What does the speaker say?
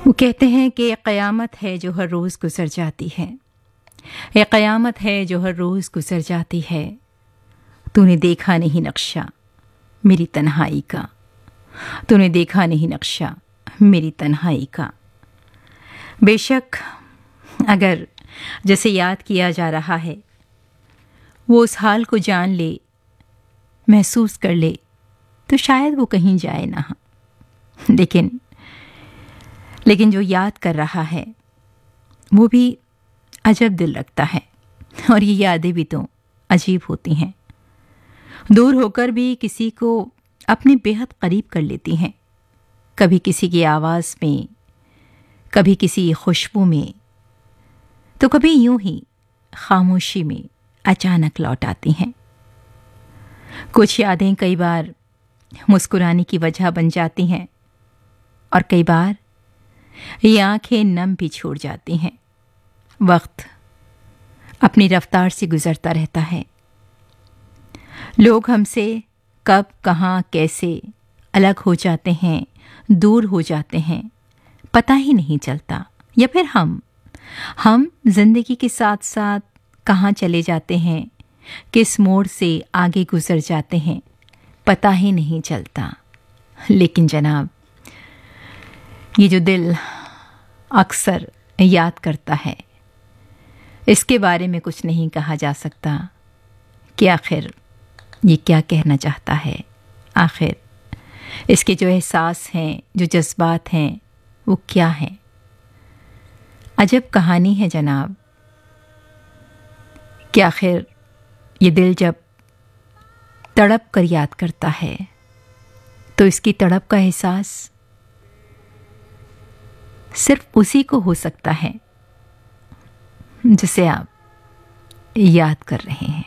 वो कहते हैं कि ये क़यामत है जो हर रोज़ गुजर जाती है, ये क़यामत है जो हर रोज़ गुजर जाती है। तूने देखा नहीं नक्शा मेरी तन्हाई का, तूने देखा नहीं नक्शा मेरी तन्हाई का। बेशक अगर जैसे याद किया जा रहा है वो उस हाल को जान ले, महसूस कर ले, तो शायद वो कहीं जाए ना। लेकिन जो याद कर रहा है वो भी अजब दिल रखता है, और ये यादें भी तो अजीब होती हैं। दूर होकर भी किसी को अपने बेहद करीब कर लेती हैं, कभी किसी की आवाज़ में, कभी किसी खुशबू में, तो कभी यूं ही खामोशी में अचानक लौट आती हैं। कुछ यादें कई बार मुस्कुराने की वजह बन जाती हैं, और कई बार ये आंखें नम भी छोड़ जाती हैं। वक्त अपनी रफ्तार से गुजरता रहता है। लोग हमसे कब, कहाँ, कैसे अलग हो जाते हैं, दूर हो जाते हैं, पता ही नहीं चलता। या फिर हम जिंदगी के साथ साथ कहाँ चले जाते हैं, किस मोड़ से आगे गुजर जाते हैं, पता ही नहीं चलता। लेकिन जनाब, ये जो दिल अक्सर याद करता है, इसके बारे में कुछ नहीं कहा जा सकता कि आखिर ये क्या कहना चाहता है। आखिर इसके जो एहसास हैं, जो जज्बात हैं, वो क्या हैं। अजब कहानी है जनाब कि आखिर ये दिल जब तड़प कर याद करता है तो इसकी तड़प का एहसास सिर्फ उसी को हो सकता है जिसे आप याद कर रहे हैं।